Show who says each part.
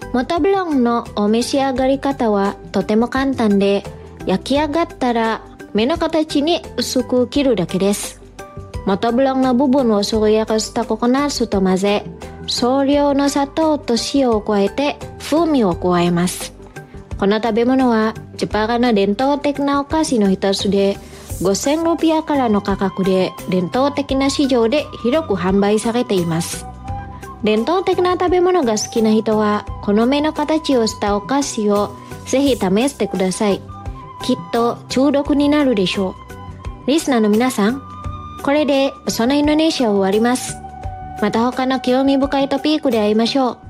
Speaker 1: モトブロンのお召し上がり方はとても簡単で、焼き上がったら目の形に薄く切るだけです。モトブロンの部分をすりやかしたココナッツと混ぜ、少量の砂糖と塩を加えて風味を加えます。この食べ物はジャパンの伝統的なお菓子の一つで、5000ルピアからの価格で伝統的な市場で広く販売されています。伝統的な食べ物が好きな人は、この目の形をしたお菓子をぜひ試してください。きっと中毒になるでしょう。リスナーの皆さん、これでそのインドネシアを終わります。また他の興味深いトピックで会いましょう。